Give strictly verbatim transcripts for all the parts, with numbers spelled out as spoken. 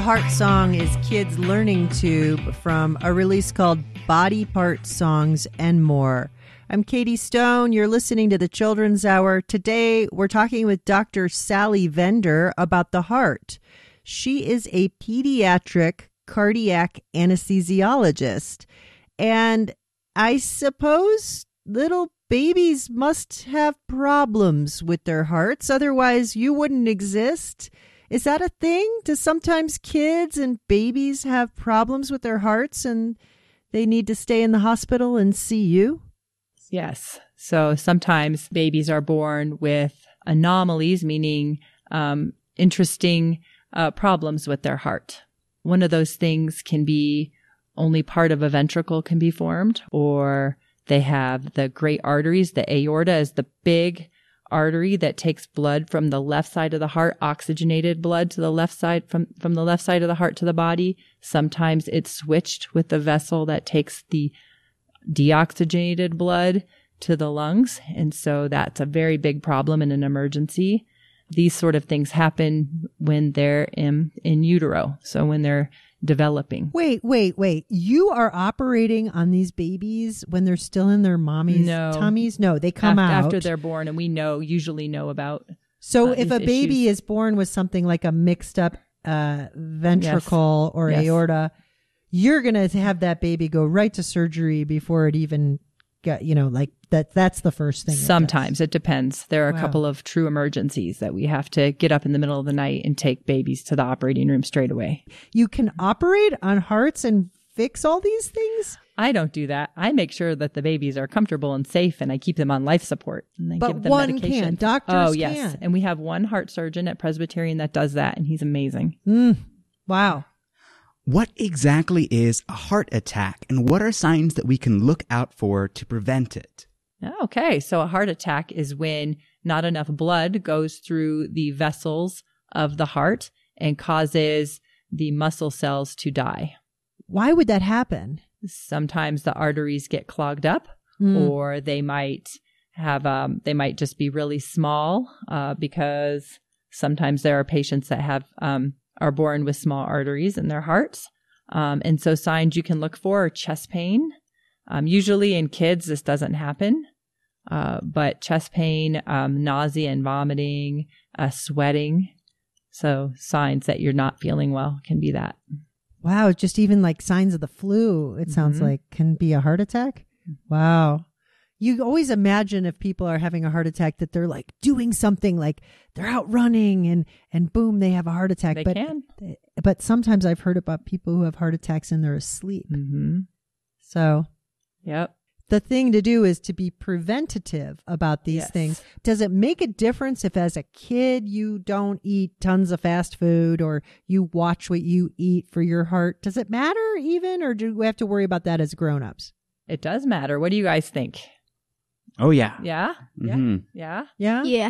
Heart Song is Kids Learning Tube from a release called Body Part Songs and More. I'm Katie Stone. You're listening to the Children's Hour. Today, we're talking with Doctor Sally Vender about the heart. She is a pediatric cardiac anesthesiologist. And I suppose little babies must have problems with their hearts. Otherwise, you wouldn't exist. Is that a thing? Do sometimes kids and babies have problems with their hearts and they need to stay in the hospital and see you? Yes. So sometimes babies are born with anomalies, meaning um, interesting uh, problems with their heart. One of those things can be only part of a ventricle can be formed, or they have the great arteries. The aorta is the big artery that takes blood from the left side of the heart, oxygenated blood to the left side, from, from the left side of the heart to the body. Sometimes it's switched with the vessel that takes the deoxygenated blood to the lungs. And so that's a very big problem in an emergency. These sort of things happen when they're in, in utero. So when they're developing. Wait, wait, wait. You are operating on these babies when they're still in their mommy's no. tummies? No, they come after, out. After they're born, and we know, usually know about So uh, if a baby issues. is born with something like a mixed up uh, ventricle yes. or yes. aorta, you're going to have that baby go right to surgery before it even got, you know, like that. That's the first thing. Sometimes it, it depends. There are wow. a couple of true emergencies that we have to get up in the middle of the night and take babies to the operating room straight away. You can operate on hearts and fix all these things? I don't do that. I make sure that the babies are comfortable and safe, and I keep them on life support. And I but give them one medication. can. Doctors oh, yes. can. And we have one heart surgeon at Presbyterian that does that, and he's amazing. Mm. Wow. What exactly is a heart attack, and what are signs that we can look out for to prevent it? Okay, so a heart attack is when not enough blood goes through the vessels of the heart and causes the muscle cells to die. Why would that happen? Sometimes the arteries get clogged up, mm. or they might have, um, they might just be really small uh, because sometimes there are patients that have um, are born with small arteries in their hearts. Um, and so signs you can look for are chest pain. Um, usually in kids, this doesn't happen. Uh, but chest pain, um, nausea and vomiting, uh, sweating. So signs that you're not feeling well can be that. Wow. Just even like signs of the flu, it sounds mm-hmm. like can be a heart attack. Wow. You always imagine if people are having a heart attack that they're like doing something, like they're out running and, and boom, they have a heart attack. They but, can. But sometimes I've heard about people who have heart attacks and they're asleep. Mm-hmm. So. Yep. The thing to do is to be preventative about these yes. things. Does it make a difference if as a kid you don't eat tons of fast food or you watch what you eat for your heart? Does it matter even, or do we have to worry about that as grown-ups? It does matter. What do you guys think? Oh, yeah. Yeah? Mm-hmm. Yeah? Yeah? Yeah.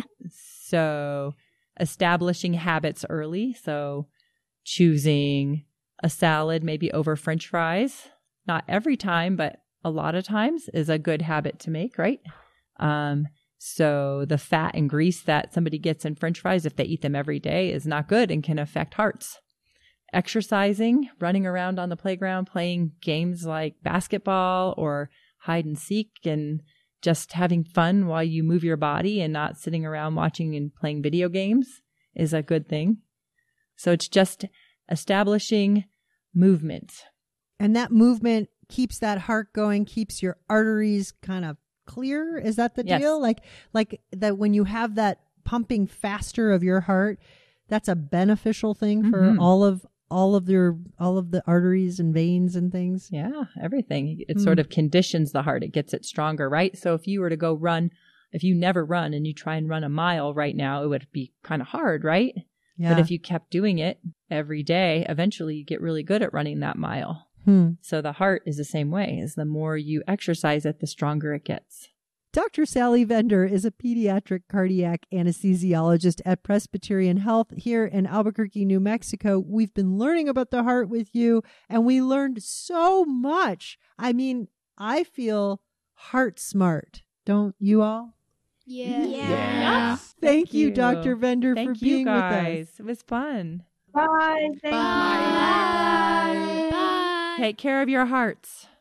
So establishing habits early. So choosing a salad maybe over French fries. Not every time, but a lot of times is a good habit to make, right? Um, so the fat and grease that somebody gets in French fries, if they eat them every day, is not good and can affect hearts. Exercising, running around on the playground, playing games like basketball or hide and seek, and just having fun while you move your body and not sitting around watching and playing video games is a good thing. So it's just establishing movement. And that movement keeps that heart going, keeps your arteries kind of clear. Is that the yes. deal? Like, like that when you have that pumping faster of your heart, that's a beneficial thing for mm-hmm. all of all of your all of the arteries and veins and things. Yeah, everything. It Mm. sort of conditions the heart. It gets it stronger, right? So if you were to go run, if you never run and you try and run a mile right now, it would be kind of hard, right? Yeah. But if you kept doing it every day, eventually you get really good at running that mile. Hmm. So the heart is the same way. As the more you exercise it, the stronger it gets. Doctor Sally Vender is a pediatric cardiac anesthesiologist at Presbyterian Health here in Albuquerque, New Mexico. We've been learning about the heart with you, and we learned so much. I mean, I feel heart smart. Don't you all? Yeah. Yeah. Thank, Thank you, you, Doctor Vender, Thank for being you guys. with us. It was fun. Bye. Thank Bye. you. Bye. Bye. Take care of your hearts.